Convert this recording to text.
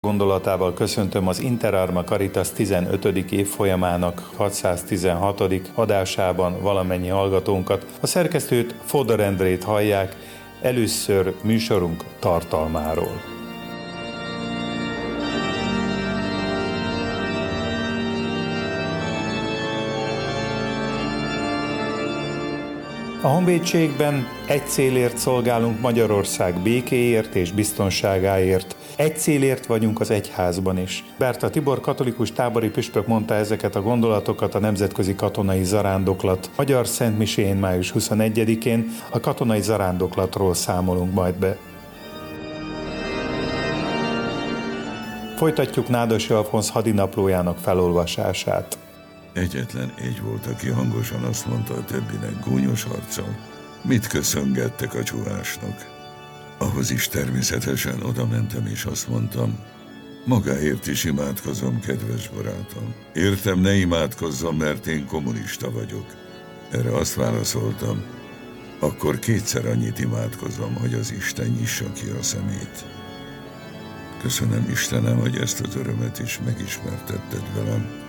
Gondolatával köszöntöm az Inter Arma Caritas 15. évfolyamának 616. adásában valamennyi hallgatónkat. A szerkesztőt, Fodor Endrét hallják, először műsorunk tartalmáról. A honvédségben egy célért szolgálunk, Magyarország békéért és biztonságáért. Egy célért vagyunk az egyházban is. Berta Tibor katolikus tábori püspök mondta ezeket a gondolatokat a Nemzetközi Katonai Zarándoklat magyar szentmisén május 21-én. A katonai zarándoklatról számolunk majd be. Folytatjuk Nádas Alfonz hadinaplójának felolvasását. Egyetlen egy volt, aki hangosan azt mondta a többinek gúnyos arccal, mit köszöngettek a csúvásnak. Ahhoz is természetesen oda mentem és azt mondtam, magáért is imádkozom, kedves barátom. Értem, ne imádkozzam, mert én kommunista vagyok. Erre azt válaszoltam, akkor kétszer annyit imádkozom, hogy az Isten nyissa ki a szemét. Köszönöm, Istenem, hogy ezt az örömet is megismertetted velem.